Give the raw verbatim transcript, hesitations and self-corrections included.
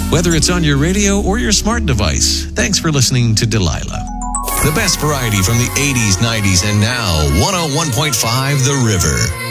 whether it's on your radio or your smart device. Thanks for listening to Delilah. The best variety from the eighties, nineties, and now one oh one point five The River.